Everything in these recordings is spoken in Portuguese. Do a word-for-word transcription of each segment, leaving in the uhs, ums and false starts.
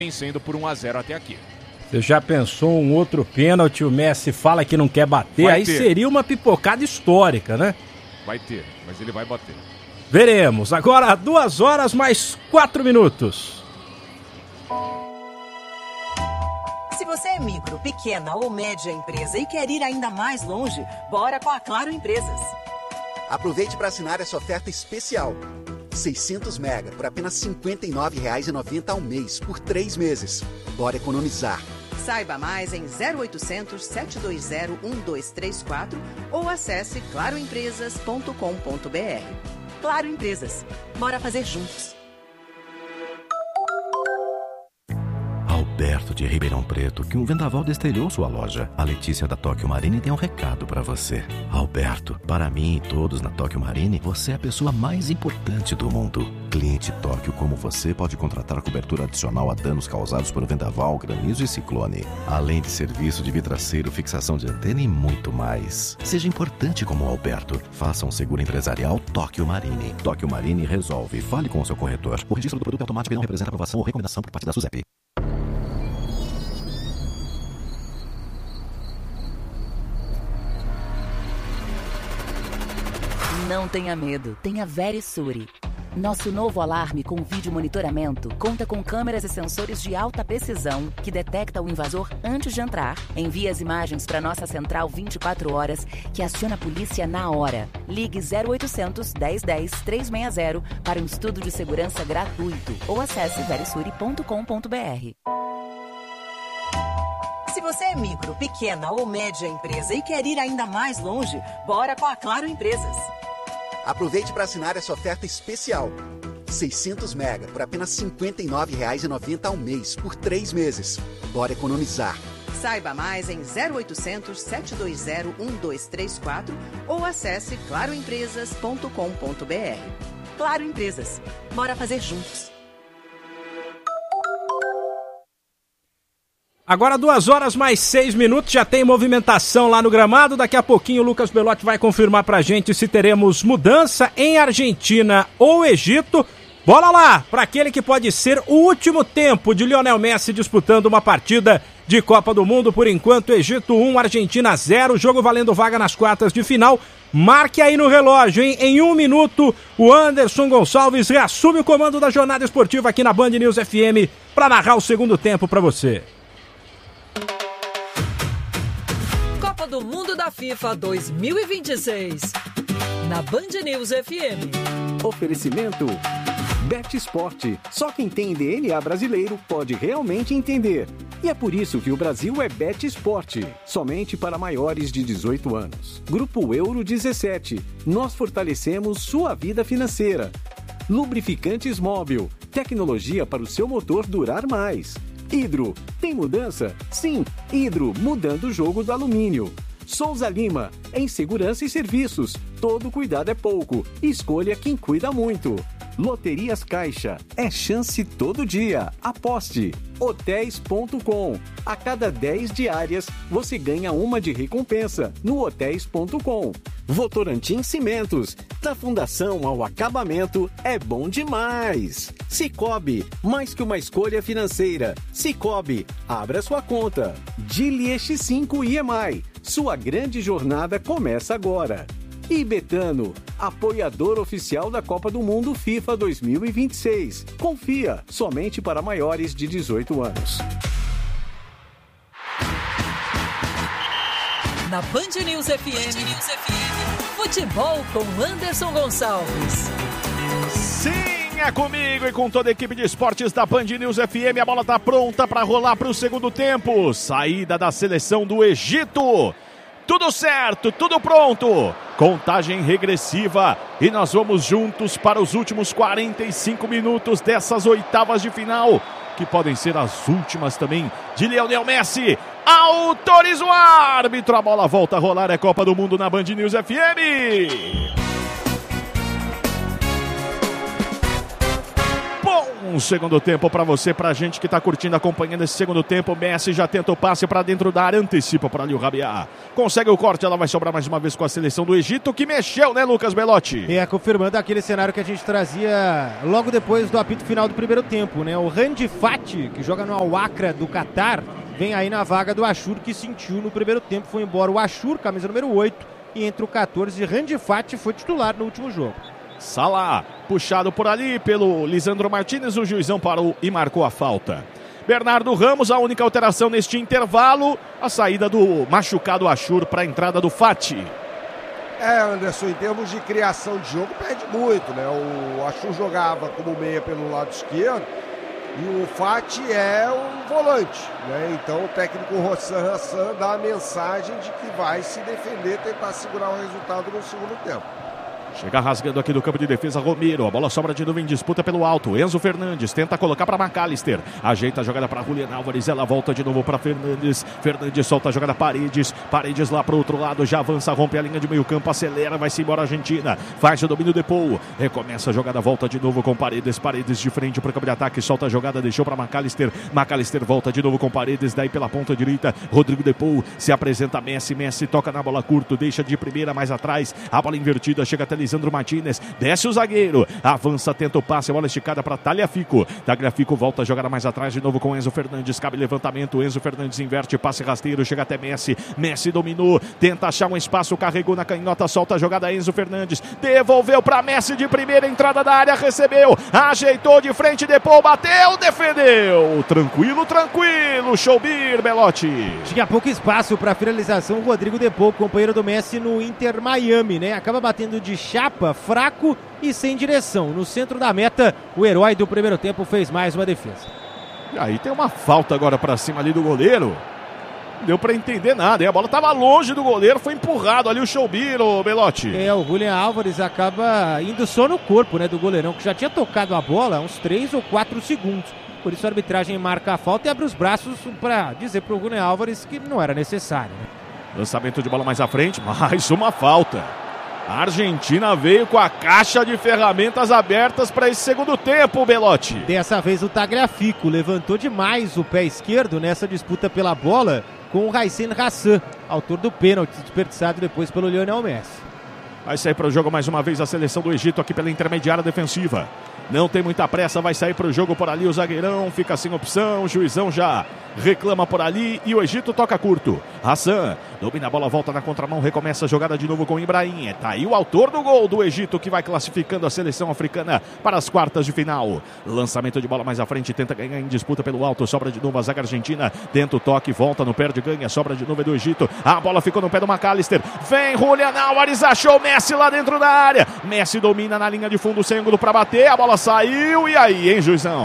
vencendo por um a zero até aqui. Você já pensou um outro pênalti, o Messi fala que não quer bater, Vai aí ter. seria uma pipocada histórica, né? Vai ter, mas ele vai bater. Veremos. Agora duas horas mais quatro minutos. Se você é micro, pequena ou média empresa e quer ir ainda mais longe, bora com a Claro Empresas. Aproveite para assinar essa oferta especial. seiscentos mega por apenas cinquenta e nove reais e noventa centavos ao mês por três meses. Bora economizar. Saiba mais em zero oitocentos, sete dois zero, um dois três quatro ou acesse claro empresas ponto com ponto br. Claro Empresas. Bora fazer juntos. Alberto de Ribeirão Preto, que um vendaval destelhou sua loja. A Letícia da Tóquio Marine tem um recado pra você. Alberto, para mim e todos na Tóquio Marine, você é a pessoa mais importante do mundo. Cliente Tóquio como você pode contratar cobertura adicional a danos causados por vendaval, granizo e ciclone. Além de serviço de vitraceiro, fixação de antena e muito mais. Seja importante como o Alberto. Faça um seguro empresarial Tóquio Marine. Tóquio Marine resolve. Fale com o seu corretor. O registro do produto automático não representa aprovação ou recomendação por parte da SUSEP. Não tenha medo, tenha Verisure. Nosso novo alarme com vídeo monitoramento conta com câmeras e sensores de alta precisão que detecta o invasor antes de entrar, envia as imagens para nossa central vinte e quatro horas, que aciona a polícia na hora. Ligue zero oitocentos, dez dez, trezentos e sessenta para um estudo de segurança gratuito ou acesse verisure ponto com ponto br. Se você é micro, pequena ou média empresa e quer ir ainda mais longe, bora com a Claro Empresas. Aproveite para assinar essa oferta especial. seiscentos mega por apenas cinquenta e nove reais e noventa centavos ao mês por três meses. Bora economizar. Saiba mais em zero oitocentos, sete dois zero, um dois três quatro ou acesse claro empresas ponto com ponto br. Claro Empresas. Bora fazer juntos. Agora duas horas mais seis minutos, já tem movimentação lá no gramado. Daqui a pouquinho o Lucas Belotti vai confirmar pra gente se teremos mudança em Argentina ou Egito. Bola lá, para aquele que pode ser o último tempo de Lionel Messi disputando uma partida de Copa do Mundo. Por enquanto, Egito um, Argentina zero, jogo valendo vaga nas quartas de final. Marque aí no relógio, hein? Em um minuto, o Anderson Gonçalves reassume o comando da jornada esportiva aqui na Band News F M para narrar o segundo tempo para você. Copa do Mundo da FIFA dois mil e vinte e seis, na Band News F M. Oferecimento Bet Sport. Só quem tem D N A brasileiro pode realmente entender. E é por isso que o Brasil é Bet Sport, somente para maiores de dezoito anos. Grupo Euro dezessete. Nós fortalecemos sua vida financeira. Lubrificantes Móbil. Tecnologia para o seu motor durar mais. Hidro. Tem mudança? Sim, Hidro, mudando o jogo do alumínio. Souza Lima, em segurança e serviços. Todo cuidado é pouco. Escolha quem cuida muito. Loterias Caixa. É chance todo dia. Aposte. hotéis ponto com. A cada dez diárias, você ganha uma de recompensa no hotéis ponto com. Votorantim Cimentos. Da fundação ao acabamento, é bom demais. Cicobi, mais que uma escolha financeira. Cicobi, abra sua conta. Dili X cinco I M I. Sua grande jornada começa agora. E Betano, apoiador oficial da Copa do Mundo FIFA dois mil e vinte e seis. Confia, somente para maiores de dezoito anos. Na Band News F M, futebol com Anderson Gonçalves. Sim, é comigo e com toda a equipe de esportes da Band News F M. A bola está pronta para rolar para o segundo tempo. Saída da seleção do Egito. Tudo certo, tudo pronto. Contagem regressiva e nós vamos juntos para os últimos quarenta e cinco minutos dessas oitavas de final, que podem ser as últimas também de Lionel Messi. Autoriza o árbitro, a bola volta a rolar, é Copa do Mundo na Band News F M. Bom Bom segundo tempo para você, pra gente que tá curtindo, acompanhando esse segundo tempo. Messi já tenta o passe para dentro da área, antecipa por ali o Rabiat. Consegue o corte, ela vai sobrar mais uma vez com a seleção do Egito, que mexeu, né, Lucas Belotti? É, confirmando aquele cenário que a gente trazia logo depois do apito final do primeiro tempo, né? O Randi Fati, que joga no Al Akra do Catar, vem aí na vaga do Ashur, que sentiu no primeiro tempo. Foi embora o Ashur, camisa número oito, e entre o catorze, Randi Fati foi titular no último jogo. Salah, puxado por ali pelo Lisandro Martinez, o juizão parou e marcou a falta. Bernardo Ramos, a única alteração neste intervalo, a saída do machucado Ashur para a entrada do Fati. É, Anderson, em termos de criação de jogo, perde muito, né? O Ashur jogava como meia pelo lado esquerdo e o Fati é um volante, né? Então o técnico Rossan Hassan dá a mensagem de que vai se defender, tentar segurar o resultado no segundo tempo. Chega rasgando aqui do campo de defesa Romero, a bola sobra de novo em disputa pelo alto. Enzo Fernandes tenta colocar para McAllister, ajeita a jogada para Julian Álvares, ela volta de novo para Fernandes. Fernandes solta a jogada Paredes, Paredes lá para o outro lado, já avança, rompe a linha de meio campo, acelera, vai-se embora a Argentina, faz o domínio de Paul, recomeça a jogada, volta de novo com Paredes, Paredes de frente para o campo de ataque, solta a jogada, deixou para McAllister, McAllister volta de novo com Paredes, daí pela ponta direita, Rodrigo de Paul, se apresenta Messi, Messi toca na bola curto, deixa de primeira mais atrás, a bola invertida, chega até Lisandro Martinez, desce o zagueiro, avança, tenta o passe, a bola esticada para Tagliafico, Tagliafico volta a jogada mais atrás de novo com Enzo Fernandes, cabe levantamento, Enzo Fernandes inverte, passe rasteiro, chega até Messi, Messi dominou, tenta achar um espaço, carregou na canhota, solta a jogada Enzo Fernandes, devolveu para Messi de primeira, entrada da área, recebeu, ajeitou de frente, Depou, bateu, defendeu, tranquilo, tranquilo, Choubir, Belotti. Tinha pouco espaço para finalização, o Rodrigo Depou, companheiro do Messi no Inter Miami, né? Acaba batendo de chapa, fraco e sem direção. No centro da meta, o herói do primeiro tempo fez mais uma defesa. E aí tem uma falta agora para cima ali do goleiro. Não deu para entender nada, hein? A bola estava longe do goleiro, foi empurrado ali o Choubir, o Belotti. É, o Julian Álvares acaba indo só no corpo, né, do goleirão, que já tinha tocado a bola há uns três ou quatro segundos. Por isso a arbitragem marca a falta e abre os braços para dizer para o Julian Álvares que não era necessário, né? Lançamento de bola mais à frente, mais uma falta. A Argentina veio com a caixa de ferramentas abertas para esse segundo tempo, Belotti. Dessa vez o Tagliafico levantou demais o pé esquerdo nessa disputa pela bola com o Haissen Hassan, autor do pênalti desperdiçado depois pelo Lionel Messi. Vai sair para o jogo mais uma vez a seleção do Egito aqui pela intermediária defensiva. Não tem muita pressa, vai sair para o jogo por ali o zagueirão, fica sem opção, o juizão já reclama por ali e o Egito toca curto. Hassan domina a bola, volta na contramão, recomeça a jogada de novo com o Ibrahim. Tá aí o autor do gol do Egito que vai classificando a seleção africana para as quartas de final. Lançamento de bola mais à frente, tenta ganhar em disputa pelo alto, sobra de novo a zaga argentina, tenta o toque, volta no perde, ganha, sobra de novo é do Egito. A bola ficou no pé do McAllister, vem Julian Álvares, achou Messi lá dentro da área. Messi domina na linha de fundo, sem ângulo para bater, a bola saiu e aí, hein, juizão?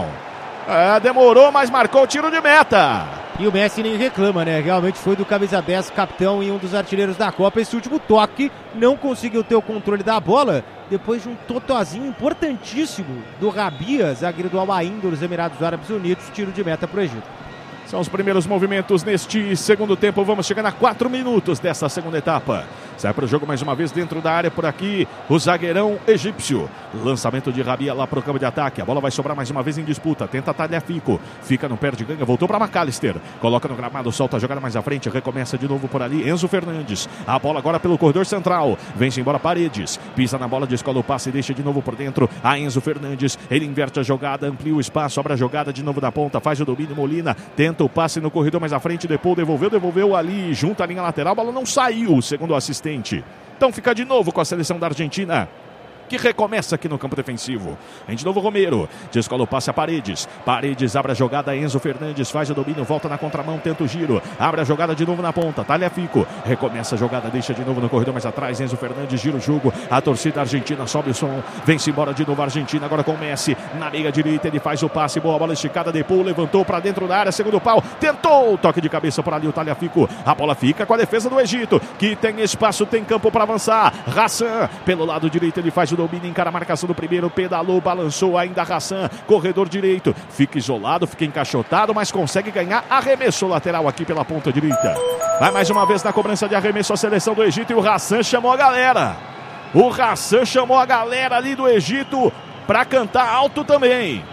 É, demorou, mas marcou o tiro de meta. E o Messi nem reclama, né? Realmente foi do camisa dez, capitão e um dos artilheiros da Copa. Esse último toque não conseguiu ter o controle da bola depois de um totozinho importantíssimo do Rabia, zagueiro do Al Ain dos Emirados Árabes Unidos, tiro de meta para o Egito. São os primeiros movimentos neste segundo tempo. Vamos chegando a quatro minutos dessa segunda etapa. Sai para o jogo mais uma vez dentro da área por aqui o zagueirão egípcio. Lançamento de Rabia lá para o campo de ataque. A bola vai sobrar mais uma vez em disputa. Tenta Tagliafico. Fica no perde ganha. Voltou para McAllister. Coloca no gramado. Solta a jogada mais à frente. Recomeça de novo por ali. Enzo Fernandes. A bola agora pelo corredor central. Vem-se embora Paredes. Pisa na bola. Descola o passe e deixa de novo por dentro. A Enzo Fernandes. Ele inverte a jogada. Amplia o espaço. Abre a jogada de novo da ponta. Faz o domínio. Molina. Tenta o passe no corredor mais à frente. Depois devolveu. Devolveu ali. Junta a linha lateral. A bola não saiu, segundo o assistente. Então fica de novo com a seleção da Argentina, que recomeça aqui no campo defensivo. Vem de novo Romero, descola o passe a Paredes. Paredes abre a jogada, Enzo Fernandes faz o domínio, volta na contramão, tenta o giro, abre a jogada de novo na ponta, Tagliafico, recomeça a jogada, deixa de novo no corredor mais atrás, Enzo Fernandes gira o jogo, a torcida argentina sobe o som, vem-se embora de novo a Argentina, agora com o Messi, na meia direita ele faz o passe, boa bola esticada, Depou levantou para dentro da área, segundo pau, tentou, toque de cabeça por ali o Tagliafico, a bola fica com a defesa do Egito, que tem espaço, tem campo para avançar, Hassan, pelo lado direito ele faz o domínio, encara a marcação do primeiro, pedalou, balançou ainda Hassan, corredor direito, fica isolado, fica encaixotado, mas consegue ganhar, arremesso lateral aqui pela ponta direita. Vai mais uma vez na cobrança de arremesso a seleção do Egito e o Hassan chamou a galera. O Hassan chamou a galera ali do Egito para cantar alto também.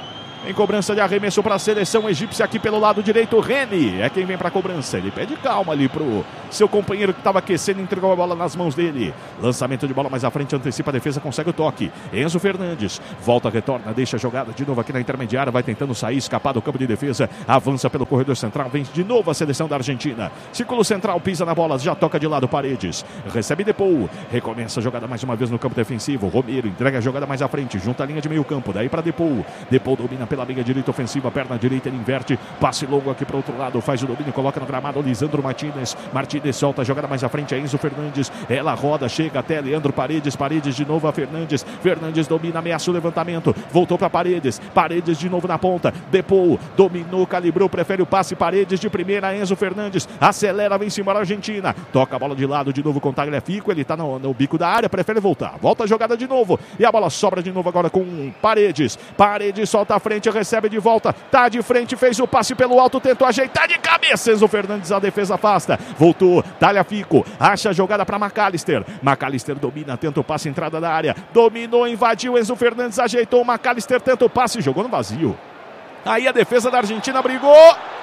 Em cobrança de arremesso para a seleção egípcia aqui pelo lado direito, Reni é quem vem para a cobrança. Ele pede calma ali pro seu companheiro que estava aquecendo, entregou a bola nas mãos dele. Lançamento de bola mais à frente, antecipa a defesa, consegue o toque. Enzo Fernandes, volta, retorna, deixa a jogada de novo aqui na intermediária, vai tentando sair, escapar do campo de defesa, avança pelo corredor central, vem de novo a seleção da Argentina. Círculo central, pisa na bola, já toca de lado, Paredes. Recebe Depou, recomeça a jogada mais uma vez no campo defensivo. Romero entrega a jogada mais à frente, junta a linha de meio campo, daí para Depou. Depou domina pela meia direita ofensiva, perna direita, ele inverte, passe longo aqui para o outro lado, faz o domínio, coloca no gramado, Lisandro Martinez, Martinez solta a jogada mais à frente, é Enzo Fernandes, ela roda, chega até Leandro Paredes, Paredes de novo a Fernandes, Fernandes domina, ameaça o levantamento, voltou para Paredes, Paredes de novo na ponta, Depou, dominou, calibrou, prefere o passe, Paredes de primeira, Enzo Fernandes, acelera, vem-se embora a Argentina, toca a bola de lado de novo com Tagliafico, ele tá no, no bico da área, prefere voltar, volta a jogada de novo, e a bola sobra de novo agora com Paredes, Paredes solta a frente, recebe de volta, tá de frente, fez o passe pelo alto, tentou ajeitar de cabeça, Enzo Fernandes, a defesa afasta, voltou, Tagliafico, acha a jogada para McAllister, McAllister domina, tenta o passe, entrada da área, dominou, invadiu, Enzo Fernandes ajeitou, McAllister tenta o passe, jogou no vazio, aí a defesa da Argentina brigou,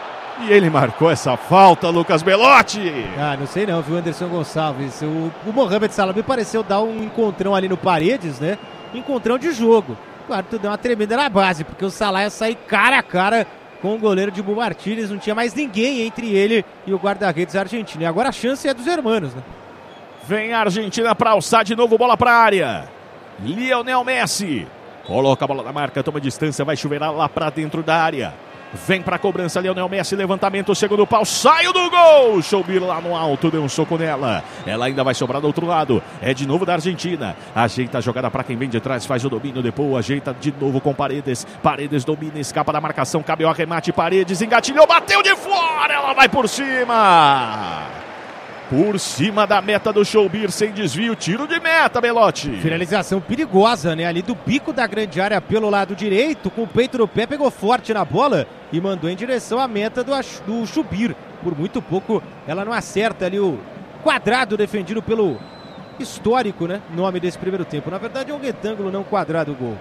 e ele marcou essa falta, Lucas Belotti. Ah, não sei não, viu, Anderson Gonçalves, o, o Mohamed Salah me pareceu dar um encontrão ali no Paredes, né, encontrão de jogo. Claro, tu deu uma tremenda na base, porque o Salah ia sair cara a cara com o goleiro de Bu Martínez, não tinha mais ninguém entre ele e o guarda-redes argentino. E agora a chance é dos hermanos, né? Vem a Argentina para alçar de novo, bola para a área. Lionel Messi coloca a bola na marca, toma distância, vai chuveirar lá para dentro da área. Vem para a cobrança, Lionel Messi, levantamento, segundo pau, saiu do gol, Choubir lá no alto, deu um soco nela, ela ainda vai sobrar do outro lado, é de novo da Argentina, ajeita a jogada para quem vem de trás, faz o domínio, depois ajeita de novo com Paredes, Paredes domina, escapa da marcação, cabe o arremate, Paredes engatilhou, bateu de fora, ela vai por cima, por cima da meta do Choubir, sem desvio, tiro de meta, Belotti. Finalização perigosa, né? Ali do bico da grande área pelo lado direito, com o peito no pé, pegou forte na bola e mandou em direção à meta do, do Choubir. Por muito pouco, ela não acerta ali o quadrado defendido pelo histórico, né? Nome desse primeiro tempo. Na verdade é um retângulo, não quadrado o gol.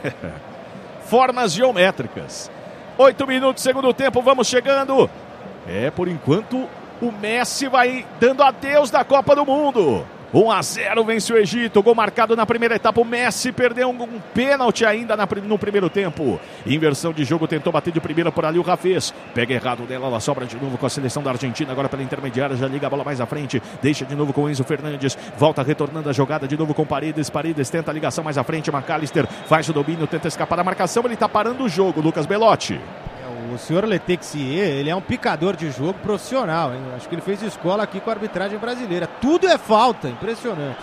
Formas geométricas. Oito minutos, segundo tempo, vamos chegando. É, por enquanto... O Messi vai dando adeus da Copa do Mundo. um a zero vence o Egito. Gol marcado na primeira etapa. O Messi perdeu um, um pênalti ainda na, no primeiro tempo. Inversão de jogo. Tentou bater de primeira por ali o Rafez. Pega errado dela. Ela sobra de novo com a seleção da Argentina. Agora pela intermediária. Já liga a bola mais à frente. Deixa de novo com o Enzo Fernandes. Volta retornando a jogada de novo com Paredes. Paredes tenta a ligação mais à frente. McAllister faz o domínio. Tenta escapar da marcação. Ele está parando o jogo. Lucas Belotti. O senhor Letexier, ele é um picador de jogo profissional, hein? Acho que ele fez escola aqui com a arbitragem brasileira. Tudo é falta, impressionante.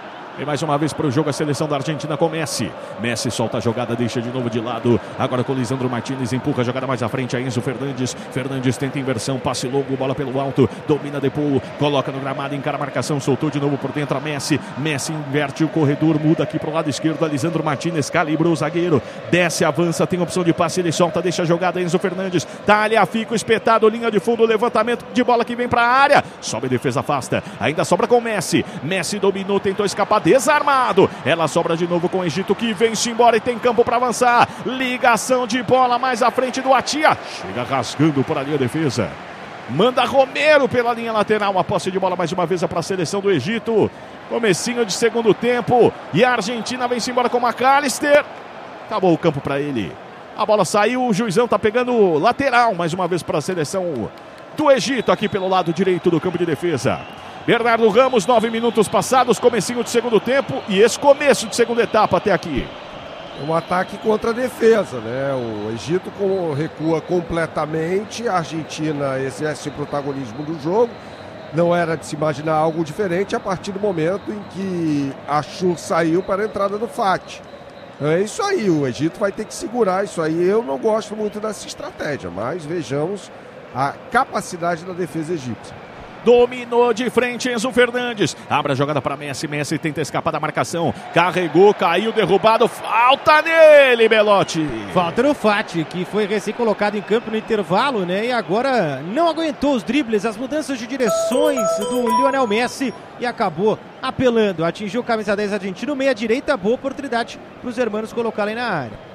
E mais uma vez para o jogo a seleção da Argentina com Messi. Messi solta a jogada, deixa de novo de lado. Agora com Lisandro Martinez, empurra a jogada mais à frente a Enzo Fernandes. Fernandes tenta inversão, passe longo, bola pelo alto. Domina Depou, coloca no gramado, encara a marcação, soltou de novo por dentro a Messi. Messi inverte o corredor, muda aqui para o lado esquerdo. A Lisandro Martinez calibrou o zagueiro. Desce, avança, tem opção de passe, ele solta, deixa a jogada. Enzo Fernandes, Tagliafico espetado, linha de fundo, levantamento de bola que vem para a área. Sobe, defesa afasta, ainda sobra com Messi. Messi dominou, tentou escapar. Desarmado, ela sobra de novo com o Egito que vem-se embora e tem campo para avançar, ligação de bola mais à frente do Atia, chega rasgando por ali a defesa, manda Romero pela linha lateral, a posse de bola mais uma vez para a seleção do Egito, comecinho de segundo tempo e a Argentina vem-se embora com McAllister, acabou o campo para ele, a bola saiu, o juizão tá pegando lateral mais uma vez para a seleção do Egito aqui pelo lado direito do campo de defesa. Bernardo Ramos, nove minutos passados, comecinho de segundo tempo e esse começo de segunda etapa até aqui. Um ataque contra a defesa, né? O Egito recua completamente, a Argentina exerce o protagonismo do jogo. Não era de se imaginar algo diferente a partir do momento em que a Achur saiu para a entrada do Fati. É isso aí, o Egito vai ter que segurar isso aí. Eu não gosto muito dessa estratégia, mas vejamos a capacidade da defesa egípcia. Dominou de frente Enzo Fernandes. Abre a jogada para Messi. Messi tenta escapar da marcação. Carregou, caiu, derrubado. Falta nele, Belotti. Falta no Fati, que foi recém-colocado em campo no intervalo, né? E agora não aguentou os dribles, as mudanças de direções do Lionel Messi e acabou apelando. Atingiu o camisa dez argentino, meia direita, boa oportunidade para os hermanos colocarem na área.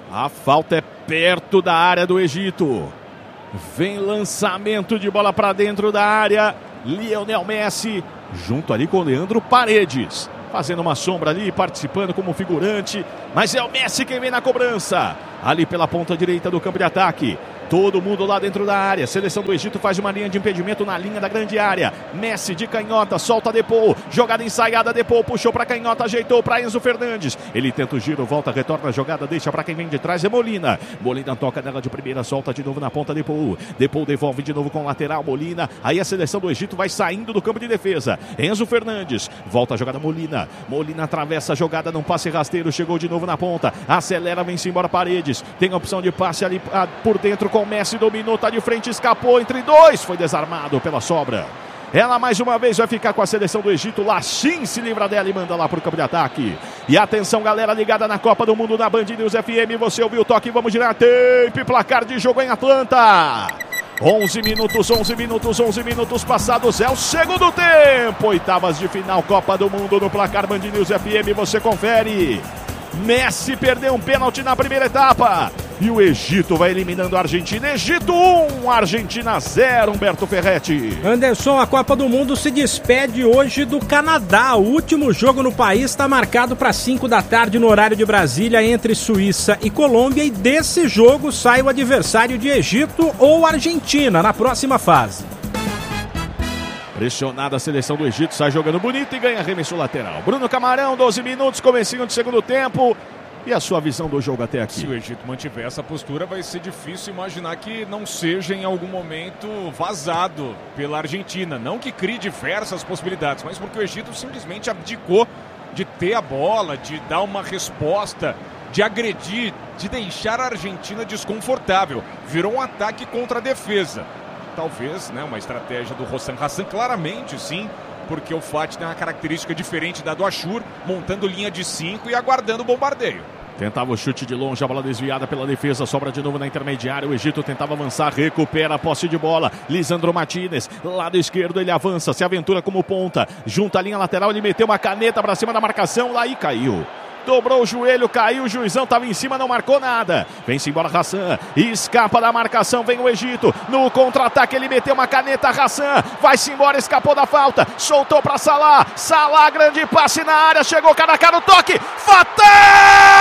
A falta é perto da área do Egito. Vem lançamento de bola para dentro da área. Lionel Messi junto ali com o Leandro Paredes, fazendo uma sombra ali, participando como figurante. Mas é o Messi quem vem na cobrança. Ali pela ponta direita do campo de ataque. Todo mundo lá dentro da área. Seleção do Egito faz uma linha de impedimento na linha da grande área. Messi de canhota, solta Depou. Jogada ensaiada, Depou puxou para canhota, ajeitou para Enzo Fernandes. Ele tenta o giro, volta, retorna a jogada, deixa para quem vem de trás, é Molina. Molina toca nela de primeira, solta de novo na ponta, Depou. Depou devolve de novo com o lateral, Molina. Aí a seleção do Egito vai saindo do campo de defesa. Enzo Fernandes, volta a jogada, Molina. Molina atravessa a jogada, não passe rasteiro, chegou de novo na ponta. Acelera, vem-se embora Paredes. Tem a opção de passe ali ah, por dentro com o Messi, dominou, tá de frente, escapou entre dois, foi desarmado pela sobra. Ela mais uma vez vai ficar com a seleção do Egito. Lachim se livra dela e manda lá pro campo de ataque. E atenção, galera ligada na Copa do Mundo na Band News F M. Você ouviu o toque, vamos girar tape, placar de jogo em Atlanta. onze minutos, onze minutos, onze minutos passados, é o segundo tempo. Oitavas de final, Copa do Mundo no placar Band News F M, você confere. Messi perdeu um pênalti na primeira etapa. E o Egito vai eliminando a Argentina. Egito um, Argentina zero, Humberto Ferretti. Anderson, a Copa do Mundo se despede hoje do Canadá. O último jogo no país está marcado para cinco da tarde no horário de Brasília entre Suíça e Colômbia. E desse jogo sai o adversário de Egito ou Argentina na próxima fase. Pressionada a seleção do Egito, sai jogando bonito e ganha arremesso lateral. Bruno Camarão, doze minutos, comecinho de segundo tempo. E a sua visão do jogo até aqui? Se o Egito mantiver essa postura, vai ser difícil imaginar que não seja em algum momento vazado pela Argentina. Não que crie diversas possibilidades, mas porque o Egito simplesmente abdicou de ter a bola, de dar uma resposta, de agredir, de deixar a Argentina desconfortável. Virou um ataque contra a defesa. Talvez, né, uma estratégia do Hossam Hassan, claramente sim, porque o Fati tem uma característica diferente da do Ashur, montando linha de cinco e aguardando o bombardeio. Tentava o chute de longe, a bola desviada pela defesa, sobra de novo na intermediária, o Egito tentava avançar, recupera a posse de bola, Lisandro Martinez, lado esquerdo ele avança, se aventura como ponta, junta a linha lateral, ele meteu uma caneta para cima da marcação, lá e caiu. Dobrou o joelho, caiu, o juizão estava em cima, não marcou nada. Vem-se embora Hassan, escapa da marcação, vem o Egito. No contra-ataque ele meteu uma caneta, Hassan, vai-se embora, escapou da falta, soltou para Salah. Salah, grande passe na área, chegou cara a cara, o toque, fatal!